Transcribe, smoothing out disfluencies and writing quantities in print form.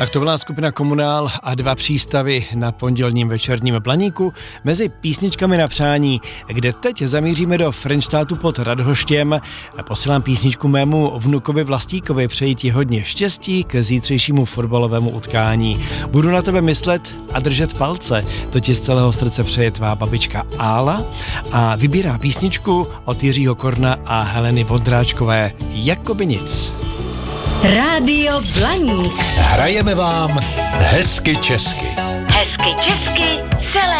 Tak to byla skupina Komunál a 2 přístavy na pondělním večerním Blaníku mezi písničkami na přání, kde teď zamíříme do Frenštátu pod Radhoštěm. Posílám písničku mému vnukovi Vlastíkovi, přeji ti hodně štěstí k zítřejšímu fotbalovému utkání. Budu na tebe myslet a držet palce, to ti z celého srdce přeje tvá babička Ála a vybírá písničku od Jiřího Korna a Heleny Vondráčkové Jakoby nic. Rádio Blaník. Hrajeme vám hezky česky. Hezky česky celé